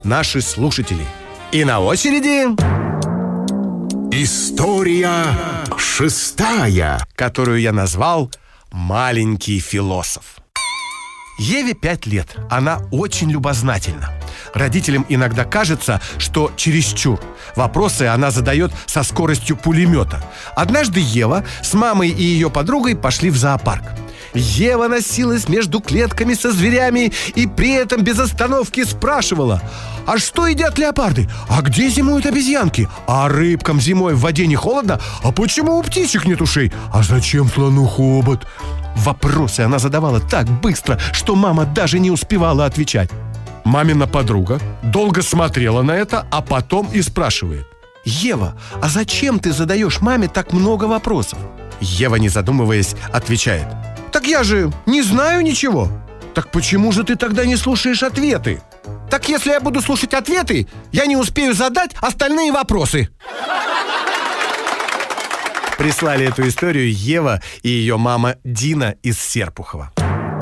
наши слушатели. И на очереди... История 6, которую я назвал «Маленький философ». Еве 5 лет. Она очень любознательна. Родителям иногда кажется, что чересчур. Вопросы она задает со скоростью пулемета. Однажды Ева с мамой и ее подругой пошли в зоопарк. Ева носилась между клетками со зверями и при этом без остановки спрашивала: а что едят леопарды? А где зимуют обезьянки? А рыбкам зимой в воде не холодно? А почему у птичек нет ушей? А зачем слону хобот? Вопросы она задавала так быстро, что мама даже не успевала отвечать. Мамина подруга долго смотрела на это, а потом и спрашивает: Ева, а зачем ты задаешь маме так много вопросов? Ева, не задумываясь, отвечает: так я же не знаю ничего. Так почему же ты тогда не слушаешь ответы? Так если я буду слушать ответы, я не успею задать остальные вопросы. Прислали эту историю Ева и ее мама Дина из Серпухова.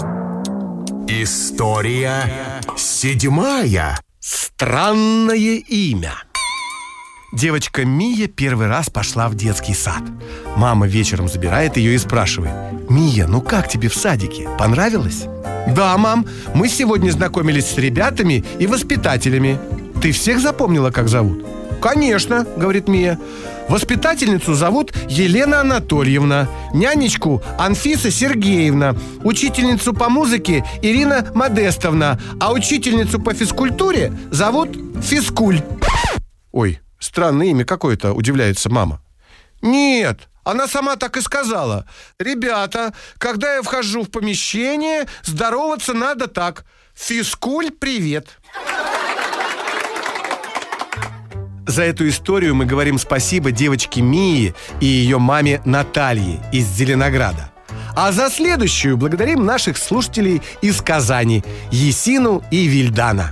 История 7. Странное имя. Девочка Мия первый раз пошла в детский сад. Мама вечером забирает ее и спрашивает: Мия, ну как тебе в садике? Понравилось? Да, мам, мы сегодня знакомились с ребятами и воспитателями. Ты всех запомнила, как зовут? Конечно, говорит Мия. Воспитательницу зовут Елена Анатольевна, нянечку Анфиса Сергеевна, учительницу по музыке Ирина Модестовна, а учительницу по физкультуре зовут Физкуль. Ой, странное имя какое-то, удивляется мама. Нет, она сама так и сказала. Ребята, когда я вхожу в помещение, здороваться надо так: Физкуль, привет. За эту историю мы говорим спасибо девочке Мии и ее маме Наталье из Зеленограда. А за следующую благодарим наших слушателей из Казани, Есину и Вильдана.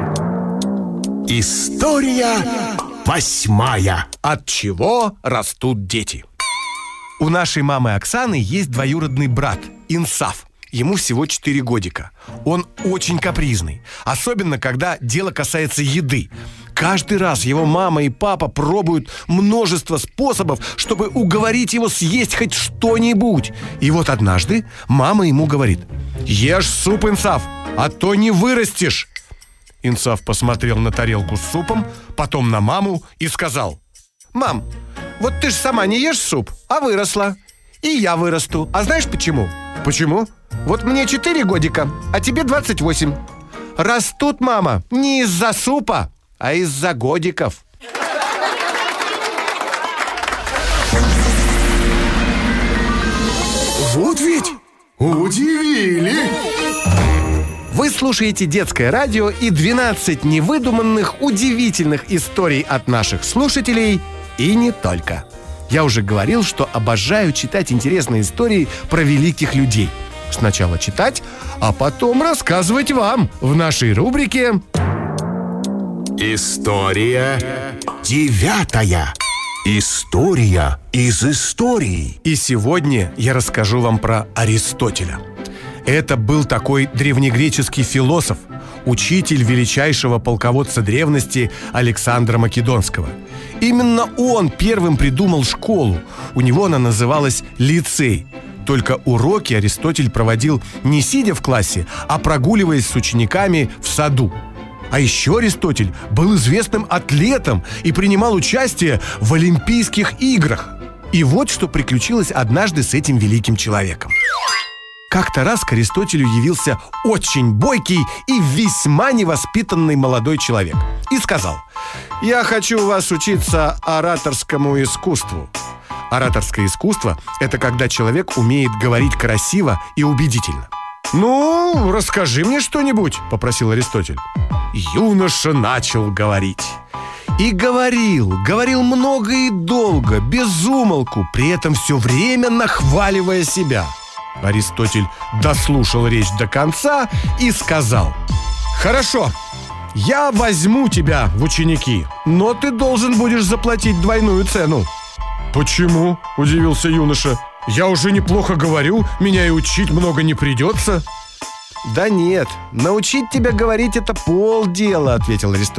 История 8. От чего растут дети? У нашей мамы Оксаны есть двоюродный брат Инсаф. Ему всего 4 годика. Он очень капризный, особенно когда дело касается еды. Каждый раз его мама и папа пробуют множество способов, чтобы уговорить его съесть хоть что-нибудь. И вот однажды мама ему говорит: ешь суп, Инсаф, а то не вырастешь. Инсаф посмотрел на тарелку с супом, потом на маму и сказал: мам, вот ты ж сама не ешь суп, а выросла. И я вырасту. А знаешь почему? Почему? Вот мне 4 годика, а тебе 28. Растут, мама, не из-за супа, а из-за годиков. Вот ведь удивили! Вы слушаете детское радио и 12 невыдуманных, удивительных историй от наших слушателей, и не только. Я уже говорил, что обожаю читать интересные истории про великих людей. Сначала читать, а потом рассказывать вам в нашей рубрике История 9. История из истории. И сегодня я расскажу вам про Аристотеля. Это был такой древнегреческий философ, учитель величайшего полководца древности Александра Македонского. Именно он первым придумал школу. У него она называлась лицей. Только уроки Аристотель проводил не сидя в классе, а прогуливаясь с учениками в саду. А еще Аристотель был известным атлетом и принимал участие в Олимпийских играх. И вот что приключилось однажды с этим великим человеком. Как-то раз к Аристотелю явился очень бойкий и весьма невоспитанный молодой человек и сказал: «Я хочу у вас учиться ораторскому искусству». Ораторское искусство – это когда человек умеет говорить красиво и убедительно. «Ну, расскажи мне что-нибудь», – попросил Аристотель. Юноша начал говорить. И говорил много и долго, без умолку, при этом все время нахваливая себя. Аристотель дослушал речь до конца и сказал: «Хорошо, я возьму тебя в ученики, но ты должен будешь заплатить двойную цену». «Почему?» – удивился юноша. «Я уже неплохо говорю, меня и учить много не придется». Да нет, научить тебя говорить — это полдела, ответил Аристотель.